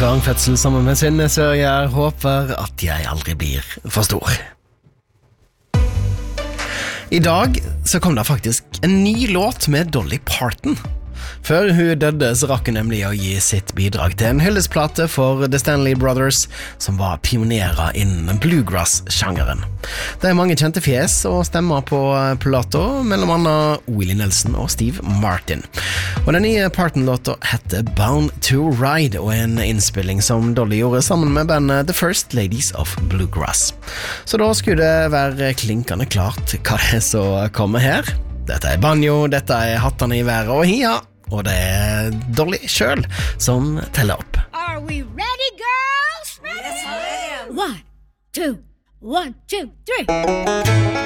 Trangfødsel sammen med sin så jeg håper at jeg aldri blir for stor. I dag så kom det faktisk en ny låt med Dolly Parton. Før hun døde så rakk hun nemlig å gi sitt bidrag til en hyllestplate for The Stanley Brothers, som var pionerer innen bluegrass-sjangeren. Det er mange kjente fjes og stemmer på plata, mellom annet Willie Nelson og Steve Martin. Og den nye Parton-låta heter Bound to Ride, og en innspilling som Dolly gjorde sammen med bandet The First Ladies of Bluegrass. Så da skulle det være klinkende klart hva det er som kommer her. Dette er banjo, dette er hattene i været og hia. Og det er Dolly selv som teller opp. Are we ready, girls? Ready? Yes, ma'am. 1, 2, 1, 2, 3.